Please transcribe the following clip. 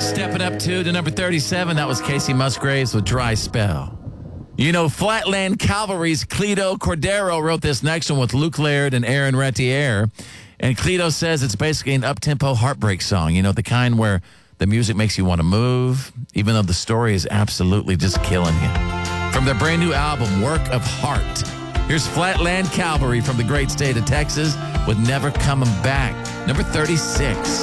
Stepping up to number 37, that was Casey Musgraves with Dry Spell. You know, Flatland Cavalry's Cleto Cordero wrote this next one with Luke Laird and Aaron Retier. And Cleto says it's basically an up-tempo heartbreak song, you know, the kind where the music makes you want to move, even though the story is absolutely just killing you. From their brand new album, Work of Heart, here's Flatland Cavalry from the great state of Texas with Never Coming Back, number 36.